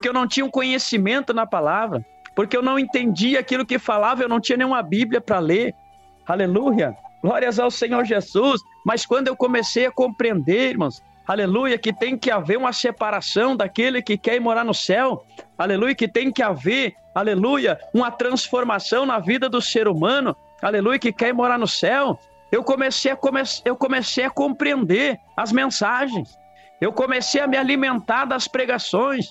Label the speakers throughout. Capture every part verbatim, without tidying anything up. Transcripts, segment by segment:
Speaker 1: porque eu não tinha um conhecimento na palavra, porque eu não entendia aquilo que falava, eu não tinha nenhuma Bíblia para ler. Aleluia, glórias ao Senhor Jesus. Mas quando eu comecei a compreender, irmãos, aleluia, que tem que haver uma separação daquele que quer ir morar no céu, aleluia, que tem que haver, aleluia, uma transformação na vida do ser humano, aleluia, que quer ir morar no céu, eu comecei a, come... eu comecei a compreender as mensagens, eu comecei a me alimentar das pregações,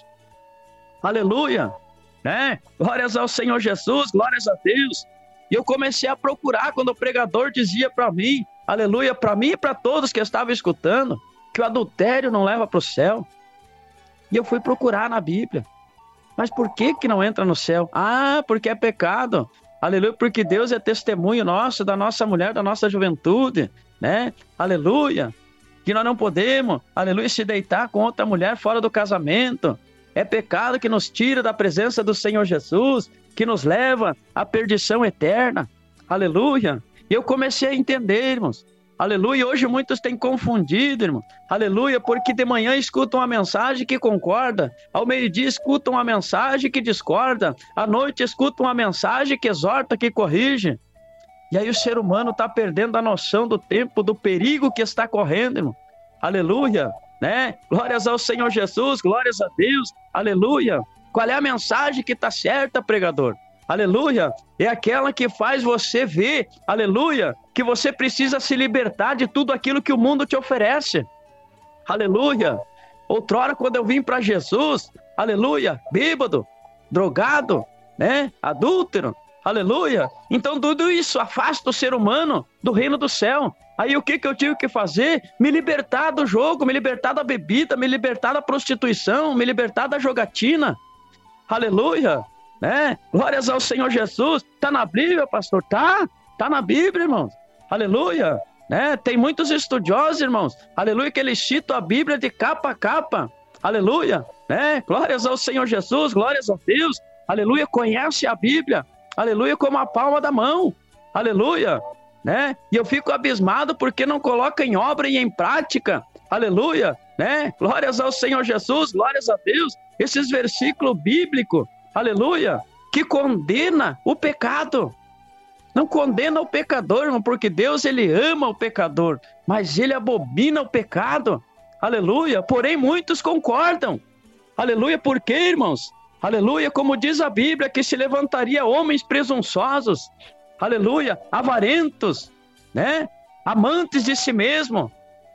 Speaker 1: aleluia, né? Glórias ao Senhor Jesus, glórias a Deus. E eu comecei a procurar quando o pregador dizia para mim, aleluia, para mim e para todos que estavam escutando, que o adultério não leva para o céu. E eu fui procurar na Bíblia. Mas por que que não entra no céu? Ah, porque é pecado. Aleluia, porque Deus é testemunho nosso, da nossa mulher, da nossa juventude, né? Aleluia, que nós não podemos, aleluia, se deitar com outra mulher fora do casamento. É pecado que nos tira da presença do Senhor Jesus, que nos leva à perdição eterna. Aleluia. E eu comecei a entender, irmãos. Aleluia. Hoje muitos têm confundido, irmão. Aleluia, porque de manhã escutam uma mensagem que concorda, ao meio-dia escutam uma mensagem que discorda, à noite escutam uma mensagem que exorta, que corrige. E aí o ser humano está perdendo a noção do tempo, do perigo que está correndo, irmão. Aleluia, né? Glórias ao Senhor Jesus, glórias a Deus. Aleluia. Qual é a mensagem que está certa, pregador? Aleluia, é aquela que faz você ver, aleluia, que você precisa se libertar de tudo aquilo que o mundo te oferece. Aleluia. Outrora, quando eu vim para Jesus, aleluia, bêbado, drogado, né, adúltero, aleluia. Então tudo isso afasta o ser humano do reino do céu. Aí o que que eu tive que fazer? Me libertar do jogo, me libertar da bebida, me libertar da prostituição, me libertar da jogatina. Aleluia. Né? Glórias ao Senhor Jesus. Tá na Bíblia, pastor? Tá, tá na Bíblia, irmãos. Aleluia, né? Tem muitos estudiosos, irmãos, aleluia, que eles citam a Bíblia de capa a capa, aleluia, né? Glórias ao Senhor Jesus, glórias a Deus, aleluia, conhece a Bíblia, aleluia, como a palma da mão, aleluia, né? E eu fico abismado porque não coloca em obra e em prática, aleluia, né? Glórias ao Senhor Jesus, glórias a Deus, esses versículos bíblicos, aleluia, que condena o pecado. Não condena o pecador, irmão, porque Deus, ele ama o pecador, mas ele abomina o pecado. Aleluia, porém muitos concordam. Aleluia, por quê, irmãos? Aleluia, como diz a Bíblia, que se levantaria homens presunçosos. Aleluia, avarentos, né? Amantes de si mesmo.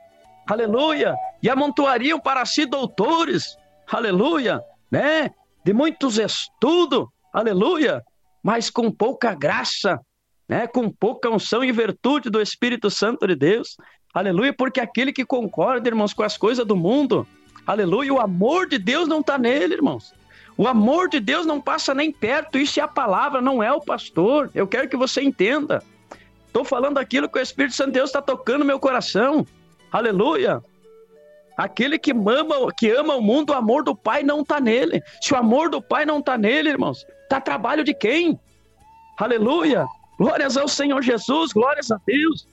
Speaker 1: Aleluia, e amontoariam para si doutores. Aleluia, né? De muitos estudos. Aleluia, mas com pouca graça, né, com pouca unção e virtude do Espírito Santo de Deus, aleluia, porque aquele que concorda, irmãos, com as coisas do mundo, aleluia, o amor de Deus não está nele, irmãos, o amor de Deus não passa nem perto, isso é a palavra, não é o pastor, eu quero que você entenda, estou falando aquilo que o Espírito Santo de Deus está tocando no meu coração, aleluia, aquele que ama, que ama o mundo, o amor do Pai não está nele, se o amor do Pai não está nele, irmãos, está trabalho de quem? Aleluia, glórias ao Senhor Jesus, glórias a Deus.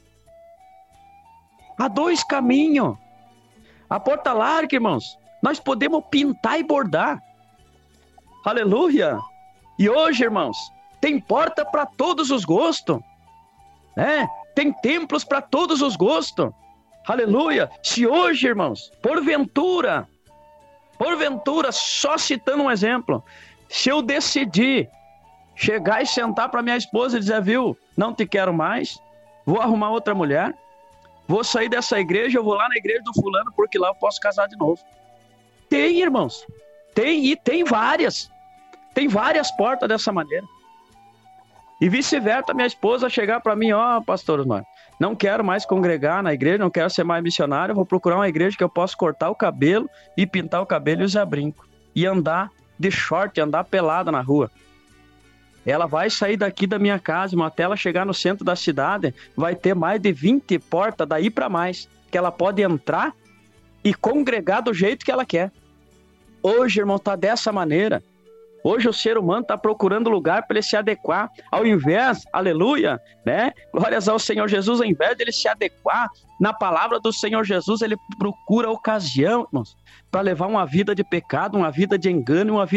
Speaker 1: Há dois caminhos. A porta larga, irmãos, nós podemos pintar e bordar. Aleluia. E hoje, irmãos, tem porta para todos os gostos, né? Tem templos para todos os gostos. Aleluia. Se hoje, irmãos, porventura, porventura, só citando um exemplo, se eu decidir chegar e sentar para minha esposa e dizer, viu, não te quero mais, vou arrumar outra mulher, vou sair dessa igreja, eu vou lá na igreja do fulano, porque lá eu posso casar de novo. Tem, irmãos, tem, e tem várias, tem várias portas dessa maneira. E vice-versa, minha esposa chegar para mim, ó, oh, pastor Osmar, não quero mais congregar na igreja, não quero ser mais missionário, vou procurar uma igreja que eu possa cortar o cabelo e pintar o cabelo e usar brinco, e andar de short, andar pelada na rua. Ela vai sair daqui da minha casa, irmão, até ela chegar no centro da cidade, vai ter mais de vinte portas daí para mais, que ela pode entrar e congregar do jeito que ela quer. Hoje, irmão, está dessa maneira. Hoje o ser humano está procurando lugar para ele se adequar, ao invés, aleluia, né? Glórias ao Senhor Jesus, ao invés de ele se adequar na palavra do Senhor Jesus, ele procura ocasião, irmãos, para levar uma vida de pecado, uma vida de engano, uma vida